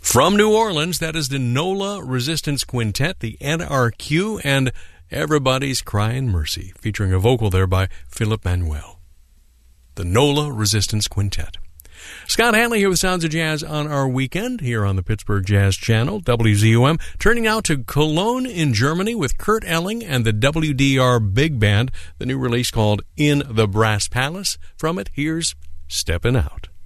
From New Orleans, that is the NOLA Resistance Quintet, the NRQ, and Everybody's Crying Mercy, featuring a vocal there by Philip Manuel. The NOLA Resistance Quintet. Scott Hanley here with Sounds of Jazz on our weekend here on the Pittsburgh Jazz Channel, WZUM. Turning out to Cologne in Germany with Kurt Elling and the WDR Big Band, the new release called In the Brass Palace. From it, here's Steppin' Out.